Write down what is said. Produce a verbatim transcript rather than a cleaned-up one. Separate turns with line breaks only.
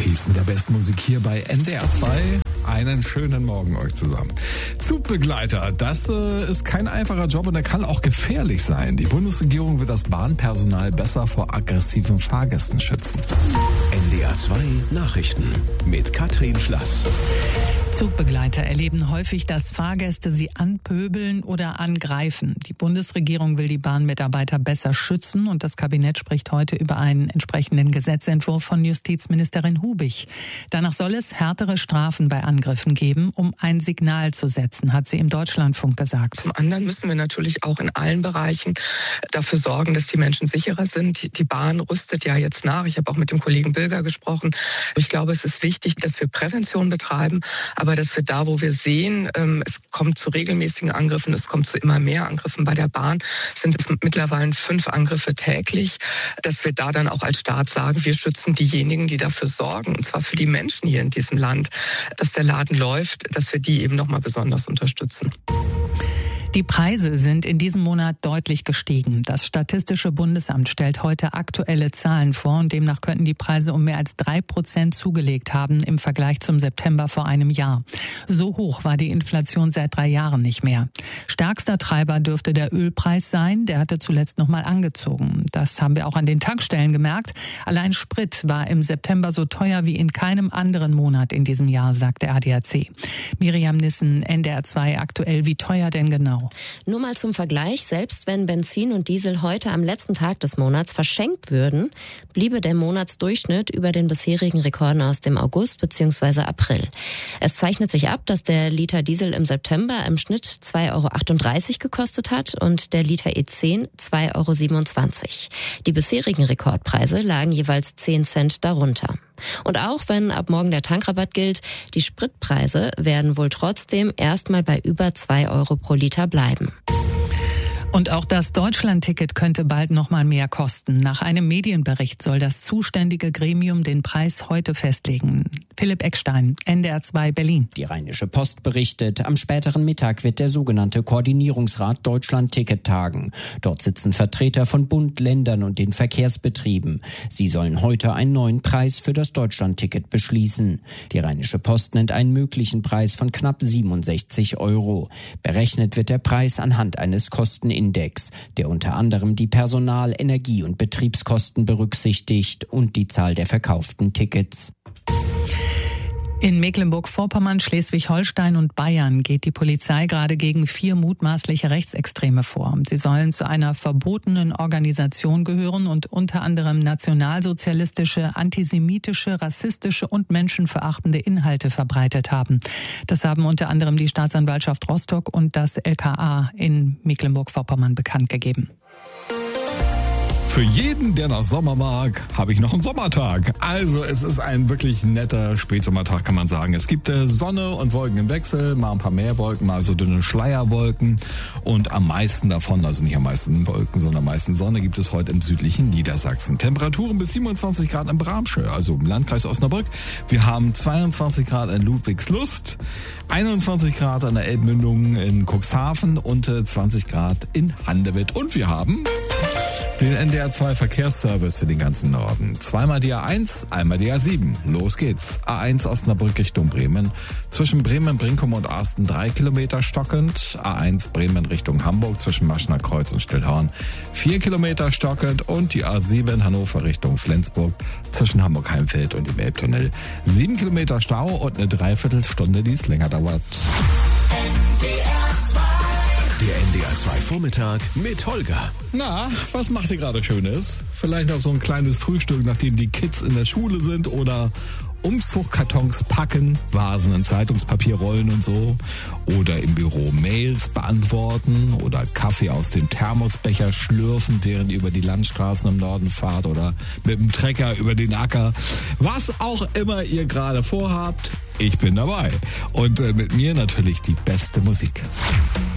Hieß mit der besten Musik hier bei N D R zwei. Einen schönen Morgen euch zusammen. Zugbegleiter, das äh, ist kein einfacher Job und der kann auch gefährlich sein. Die Bundesregierung will das Bahnpersonal besser vor aggressiven Fahrgästen schützen.
N D R zwei Nachrichten mit Katrin Schlass.
Zugbegleiter erleben häufig, dass Fahrgäste sie anpöbeln oder angreifen. Die Bundesregierung will die Bahnmitarbeiter besser schützen und das Kabinett spricht heute über einen entsprechenden Gesetzentwurf von Justizministerin Hubig. Danach soll es härtere Strafen bei Angriffen geben, um ein Signal zu setzen, hat sie im Deutschlandfunk gesagt.
Zum anderen müssen wir natürlich auch in allen Bereichen dafür sorgen, dass die Menschen sicherer sind. Die Bahn rüstet ja jetzt nach. Ich habe auch mit dem Kollegen Bilger gesprochen. Ich glaube, es ist wichtig, dass wir Prävention betreiben, aber dass wir da, wo wir sehen, es kommt zu regelmäßigen Angriffen, es kommt zu immer mehr Angriffen bei der Bahn, sind es mittlerweile fünf Angriffe täglich, dass wir da dann auch als Staat sagen, wir schützen diejenigen, die dafür sorgen, und zwar für die Menschen hier in diesem Land, dass der Laden läuft, dass wir die eben nochmal besonders unterstützen.
Die Preise sind in diesem Monat deutlich gestiegen. Das Statistische Bundesamt stellt heute aktuelle Zahlen vor und demnach könnten die Preise um mehr als drei Prozent zugelegt haben im Vergleich zum September vor einem Jahr. So hoch war die Inflation seit drei Jahren nicht mehr. Stärkster Treiber dürfte der Ölpreis sein. Der hatte zuletzt nochmal angezogen. Das haben wir auch an den Tankstellen gemerkt. Allein Sprit war im September so teuer wie in keinem anderen Monat in diesem Jahr, sagt der A D A C. Miriam Nissen, N D R zwei aktuell. Wie teuer denn genau?
Nur mal zum Vergleich, selbst wenn Benzin und Diesel heute am letzten Tag des Monats verschenkt würden, bliebe der Monatsdurchschnitt über den bisherigen Rekorden aus dem August bzw. April. Es zeichnet sich ab, dass der Liter Diesel im September im Schnitt zwei Euro achtunddreißig gekostet hat und der Liter E zehn zwei Euro siebenundzwanzig. Die bisherigen Rekordpreise lagen jeweils zehn Cent darunter. Und auch wenn ab morgen der Tankrabatt gilt, die Spritpreise werden wohl trotzdem erstmal bei über zwei Euro pro Liter bleiben.
Und auch das Deutschlandticket könnte bald noch mal mehr kosten. Nach einem Medienbericht soll das zuständige Gremium den Preis heute festlegen. Philipp Eckstein, N D R zwei Berlin.
Die Rheinische Post berichtet, am späteren Mittag wird der sogenannte Koordinierungsrat Deutschlandticket tagen. Dort sitzen Vertreter von Bund, Ländern und den Verkehrsbetrieben. Sie sollen heute einen neuen Preis für das Deutschlandticket beschließen. Die Rheinische Post nennt einen möglichen Preis von knapp siebenundsechzig Euro. Berechnet wird der Preis anhand eines Kostenindex, der unter anderem die Personal-, Energie- und Betriebskosten berücksichtigt und die Zahl der verkauften Tickets.
In Mecklenburg-Vorpommern, Schleswig-Holstein und Bayern geht die Polizei gerade gegen vier mutmaßliche Rechtsextreme vor. Sie sollen zu einer verbotenen Organisation gehören und unter anderem nationalsozialistische, antisemitische, rassistische und menschenverachtende Inhalte verbreitet haben. Das haben unter anderem die Staatsanwaltschaft Rostock und das L K A in Mecklenburg-Vorpommern bekannt gegeben.
Für jeden, der nach Sommer mag, habe ich noch einen Sommertag. Also es ist ein wirklich netter Spätsommertag, kann man sagen. Es gibt äh, Sonne und Wolken im Wechsel, mal ein paar mehr Wolken, mal so dünne Schleierwolken. Und am meisten davon, also nicht am meisten Wolken, sondern am meisten Sonne, gibt es heute im südlichen Niedersachsen. Temperaturen bis siebenundzwanzig Grad in Bramsche, also im Landkreis Osnabrück. Wir haben zweiundzwanzig Grad in Ludwigslust, einundzwanzig Grad an der Elbmündung in Cuxhaven und äh, zwanzig Grad in Handewitt. Und wir haben den N D R zwei Verkehrsservice für den ganzen Norden. Zweimal die A eins, einmal die A sieben. Los geht's. A eins Osnabrück Richtung Bremen. Zwischen Bremen, Brinkum und Arsten drei Kilometer stockend. A eins Bremen Richtung Hamburg zwischen Maschner Kreuz und Stillhorn vier Kilometer stockend. Und die A sieben Hannover Richtung Flensburg zwischen Hamburg-Heimfeld und dem Elbtunnel sieben Kilometer Stau und eine Dreiviertelstunde, die es länger dauert.
Der N D R zwei Vormittag mit Holger.
Na, was macht ihr gerade Schönes? Vielleicht noch so ein kleines Frühstück, nachdem die Kids in der Schule sind oder Umzugkartons packen, Vasen in Zeitungspapier rollen und so. Oder im Büro Mails beantworten oder Kaffee aus dem Thermosbecher schlürfen, während ihr über die Landstraßen im Norden fahrt oder mit dem Trecker über den Acker. Was auch immer ihr gerade vorhabt, ich bin dabei. Und äh, mit mir natürlich die beste Musik.